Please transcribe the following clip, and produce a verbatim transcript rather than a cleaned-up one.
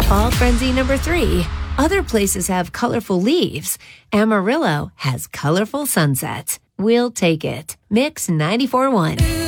Fall Frenzy number three. Other places have colorful leaves. Amarillo has colorful sunsets. We'll take it. Mix ninety-four point one.